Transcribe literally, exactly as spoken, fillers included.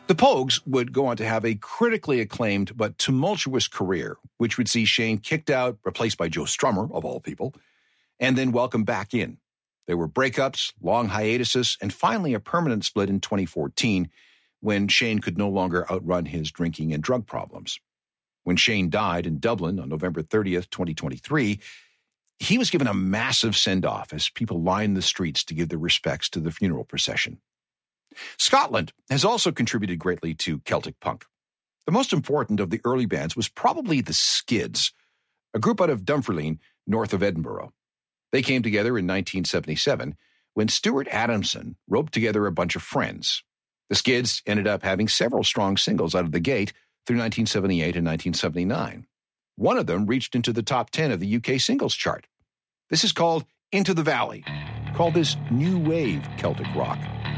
The Pogues would go on to have a critically acclaimed but tumultuous career, which would see Shane kicked out, replaced by Joe Strummer, of all people, and then welcomed back in. There were breakups, long hiatuses, and finally a permanent split in twenty fourteen when Shane could no longer outrun his drinking and drug problems. When Shane died in Dublin on November thirtieth, twenty twenty-three, he was given a massive send-off as people lined the streets to give their respects to the funeral procession. Scotland has also contributed greatly to Celtic punk. The most important of the early bands was probably the Skids, a group out of Dunfermline, north of Edinburgh. They came together in nineteen seventy-seven when Stuart Adamson roped together a bunch of friends. The Skids ended up having several strong singles out of the gate through nineteen seventy-eight and nineteen seventy-nine. One of them reached into the top ten of the U K singles chart. This is called Into the Valley. Call this new wave Celtic rock.